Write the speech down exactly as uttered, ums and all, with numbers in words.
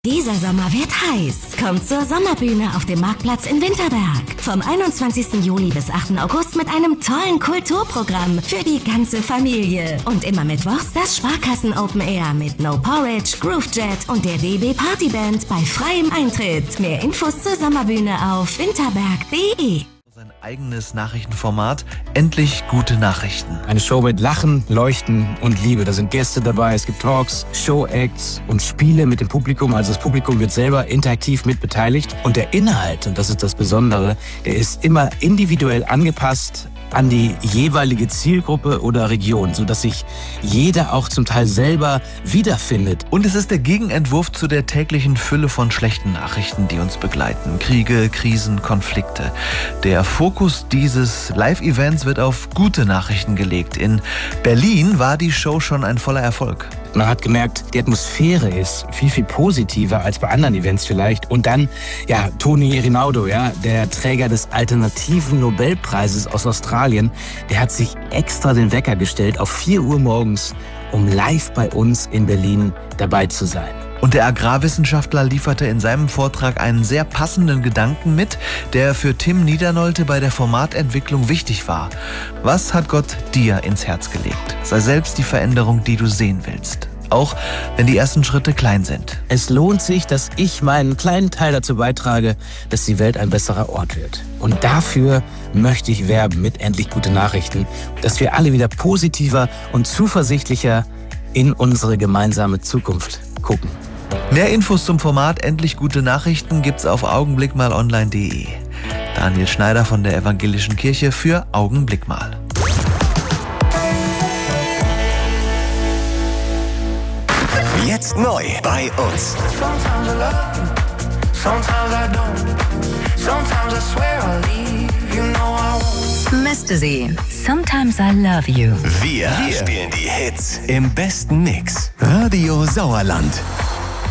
Dieser Sommer wird heiß. Kommt zur Sommerbühne auf dem Marktplatz in Winterberg. Vom einundzwanzigsten Juli bis achten August mit einem tollen Kulturprogramm für die ganze Familie. Und immer mittwochs das Sparkassen Open Air mit No Porridge, Groove Jet und der D B Partyband bei freiem Eintritt. Mehr Infos zur Sommerbühne auf winterberg punkt de. Sein eigenes Nachrichtenformat, endlich gute Nachrichten. Eine Show mit Lachen, Leuchten und Liebe. Da sind Gäste dabei, es gibt Talks, Show-Acts und Spiele mit dem Publikum. Also das Publikum wird selber interaktiv mit beteiligt. Und der Inhalt, und das ist das Besondere, der ist immer individuell angepasst an die jeweilige Zielgruppe oder Region, sodass sich jeder auch zum Teil selber wiederfindet. Und es ist der Gegenentwurf zu der täglichen Fülle von schlechten Nachrichten, die uns begleiten. Kriege, Krisen, Konflikte. Der Fokus dieses Live-Events wird auf gute Nachrichten gelegt. In Berlin war die Show schon ein voller Erfolg. Man hat gemerkt, die Atmosphäre ist viel, viel positiver als bei anderen Events vielleicht. Und dann, ja, Toni Rinaudo, ja, der Träger des alternativen Nobelpreises aus Australien, der hat sich extra den Wecker gestellt auf vier Uhr morgens, um live bei uns in Berlin dabei zu sein. Und der Agrarwissenschaftler lieferte in seinem Vortrag einen sehr passenden Gedanken mit, der für Tim Niedernolte bei der Formatentwicklung wichtig war. Was hat Gott dir ins Herz gelegt? Sei selbst die Veränderung, die du sehen willst. Auch wenn die ersten Schritte klein sind. Es lohnt sich, dass ich meinen kleinen Teil dazu beitrage, dass die Welt ein besserer Ort wird. Und dafür möchte ich werben mit endlich gute Nachrichten, dass wir alle wieder positiver und zuversichtlicher in unsere gemeinsame Zukunft gucken. Mehr Infos zum Format Endlich gute Nachrichten gibt's auf augenblickmalonline punkt de. Daniel Schneider von der Evangelischen Kirche für Augenblickmal. Jetzt neu bei uns. Mister Z, Sometimes I Love You. Wir, Wir spielen die Hits im besten Mix. Radio Sauerland.